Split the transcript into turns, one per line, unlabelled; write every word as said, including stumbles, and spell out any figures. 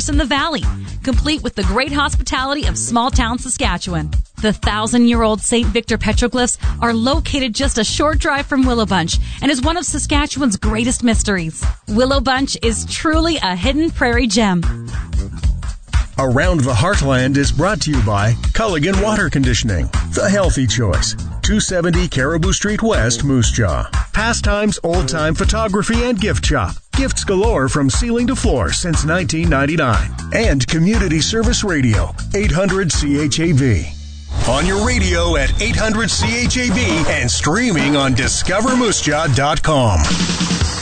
source in the valley, complete with the great hospitality of small-town Saskatchewan. The thousand-year-old Saint Victor petroglyphs are located just a short drive from Willowbunch and is one of Saskatchewan's greatest mysteries. Willowbunch is truly a hidden prairie gem.
Around the Heartland is brought to you by Culligan Water Conditioning, the healthy choice. two seventy Caribou Street West, Moose Jaw. Pastimes, old-time photography, and gift shop. Gifts galore from ceiling to floor since nineteen ninety-nine. And Community Service Radio, eight hundred C H A V. On your radio at eight hundred C H A V and streaming on discover moose jaw dot com.